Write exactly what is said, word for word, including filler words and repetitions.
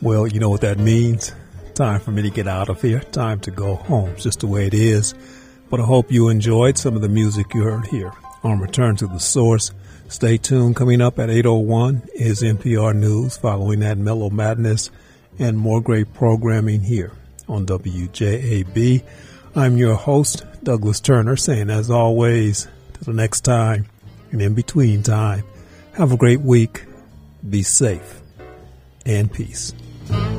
Well, you know what that means. Time for me to get out of here. Time to go home. It's just the way it is. But I hope you enjoyed some of the music you heard here on Return to the Source. Stay tuned. Coming up at eight oh one is N P R News. Following that, Mellow Madness and more great programming here on W J A B. I'm your host, Douglas Turner, saying as always, till the next time and in between time, have a great week. Be safe and peace.